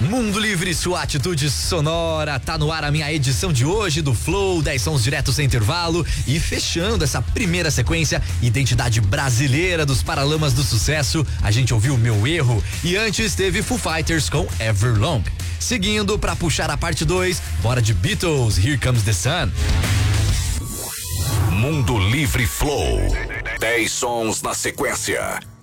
Mundo Livre, sua atitude sonora. Tá no ar a minha edição de hoje do Flow, 10 sons diretos sem intervalo. E fechando essa primeira sequência, identidade brasileira dos Paralamas do Sucesso, a gente ouviu Meu Erro. E antes teve Foo Fighters com Everlong. Seguindo pra puxar a parte 2, bora de Beatles, Here Comes the Sun. Mundo Livre Flow, 10 sons na sequência.